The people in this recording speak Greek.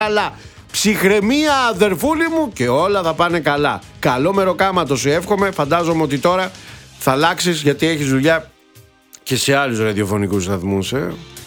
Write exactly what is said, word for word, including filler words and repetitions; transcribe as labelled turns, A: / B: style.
A: καλά. Ψυχραιμία, αδερφούλη μου, και όλα θα πάνε καλά. Καλό μεροκάματο σου εύχομαι. Φαντάζομαι ότι τώρα θα αλλάξεις, γιατί έχεις δουλειά και σε άλλους ραδιοφωνικούς σταθμούς, ε.